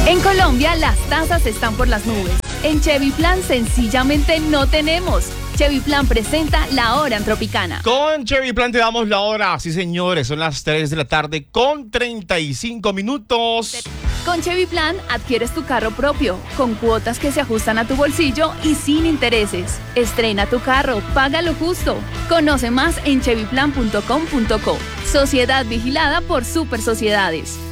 En Colombia, las tasas están por las nubes. En Chevy Plan, sencillamente no tenemos. Chevy Plan presenta la hora en Tropicana. Con Chevy Plan te damos la hora. Sí, señores, son las 3 de la tarde con 35 minutos. Con Chevy Plan adquieres tu carro propio, con cuotas que se ajustan a tu bolsillo y sin intereses. Estrena tu carro, paga lo justo. Conoce más en chevyplan.com.co. Sociedad vigilada por Super Sociedades.